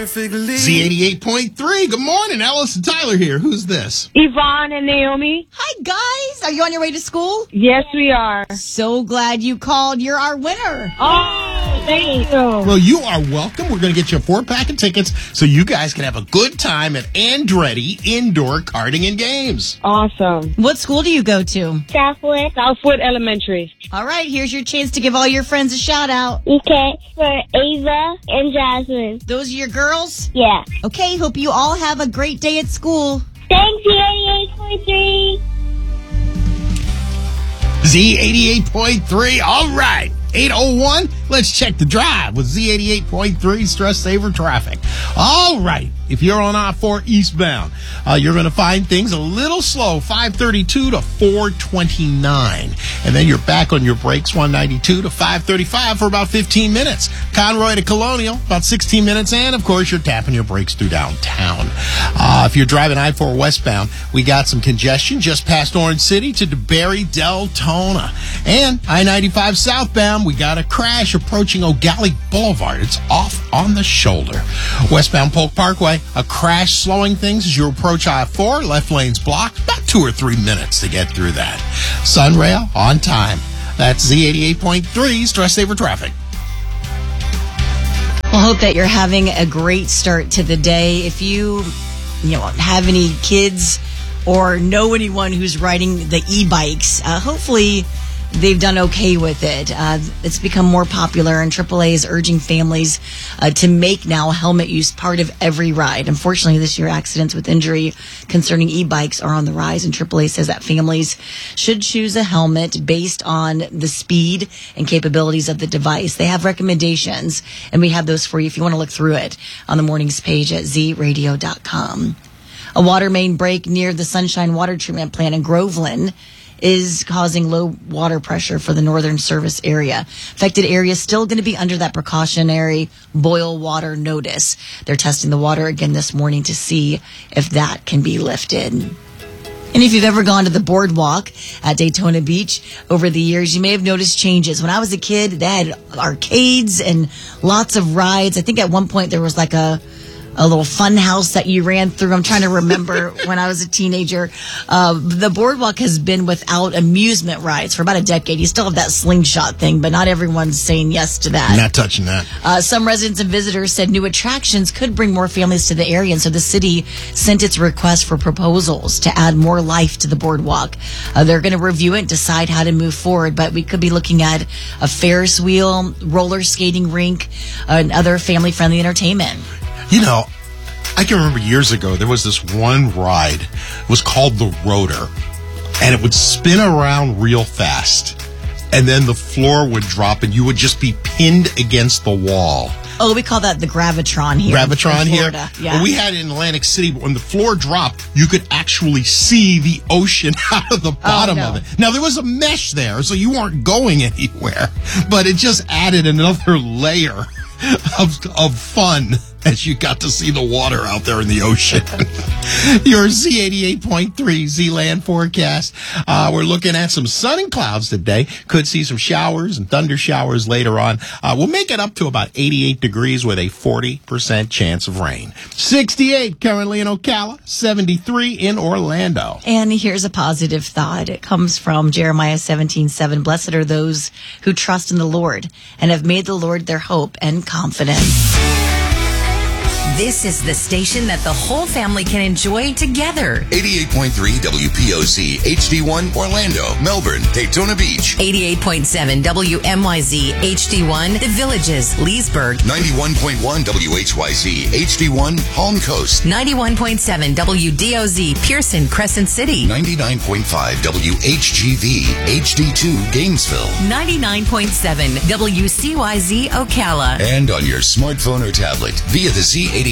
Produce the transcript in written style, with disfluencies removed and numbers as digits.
perfectly. Z88.3. Good morning. Alice and Tyler here. Who's this? Yvonne and Naomi. Hi, guys. Are you on your way to school? Yes, we are. So glad you called. You're our winner. Oh, thank you. Well, you are welcome. We're going to get you a 4-pack of tickets so you guys can have a good time at Andretti Indoor Karting and Games. Awesome. What school do you go to? Southwood Elementary. All right, here's your chance to give all your friends a shout out. Okay, for Ava and Jasmine. Those are your girls? Yeah. Okay, hope you all have a great day at school. Thanks, 88.3. Z88.3. All right. 8:01. Let's check the drive with Z88.3 Stress Saver Traffic. All right. If you're on I-4 eastbound, you're going to find things a little slow, 532 to 429. And then you're back on your brakes, 192 to 535 for about 15 minutes. Conroy to Colonial, about 16 minutes. And, of course, you're tapping your brakes through downtown. If you're driving I-4 westbound, we got some congestion just past Orange City to DeBerry, Deltona. And I-95 southbound, we got a crash approaching O'Galley Boulevard. It's off on the shoulder. Westbound Polk Parkway, a crash slowing things as you approach I-4. Left lane's blocked. About 2 or 3 minutes to get through that. Sunrail on time. That's Z88.3 Stress Saver Traffic. Well, hope that you're having a great start to the day. If you have any kids or know anyone who's riding the e-bikes, hopefully they've done okay with it. It's become more popular, and AAA is urging families to make now helmet use part of every ride. Unfortunately, this year, accidents with injury concerning e-bikes are on the rise, and AAA says that families should choose a helmet based on the speed and capabilities of the device. They have recommendations, and we have those for you if you want to look through it on the morning's page at zradio.com. A water main break near the Sunshine Water Treatment Plant in Groveland is causing low water pressure for the northern service area. Affected areas still going to be under that precautionary boil water notice. They're testing the water again this morning to see if that can be lifted. And if you've ever gone to the boardwalk at Daytona Beach over the years, you may have noticed changes. When I was a kid, they had arcades and lots of rides. I think at one point there was like a little fun house that you ran through. I'm trying to remember when I was a teenager. The boardwalk has been without amusement rides for about a decade. You still have that slingshot thing, but not everyone's saying yes to that. Not touching that. Some residents and visitors said new attractions could bring more families to the area, and so the city sent its request for proposals to add more life to the boardwalk. They're going to review it and decide how to move forward, but we could be looking at a Ferris wheel, roller skating rink, and other family-friendly entertainment. You know, I can remember years ago, there was this one ride. It was called the Rotor, and it would spin around real fast, and then the floor would drop, and you would just be pinned against the wall. Oh, we call that the Gravitron here. Gravitron here? Yeah. Well, we had it in Atlantic City, but when the floor dropped, you could actually see the ocean out of the bottom of it. Now, there was a mesh there, so you weren't going anywhere, but it just added another layer of fun as you got to see the water out there in the ocean. Your Z88.3 Z-Land forecast. We're looking at some sun and clouds today. Could see some showers and thunder showers later on. We'll make it up to about 88 degrees with a 40% chance of rain. 68 currently in Ocala, 73 in Orlando. And here's a positive thought. It comes from Jeremiah 17:7. Blessed are those who trust in the Lord and have made the Lord their hope and confidence. This is the station that the whole family can enjoy together. 88.3 WPOC, HD1, Orlando, Melbourne, Daytona Beach. 88.7 WMYZ, HD1, The Villages, Leesburg. 91.1 WHYZ, HD1, Palm Coast. 91.7 WDOZ, Pearson, Crescent City. 99.5 WHGV, HD2, Gainesville. 99.7 WCYZ, Ocala. And on your smartphone or tablet via the Z88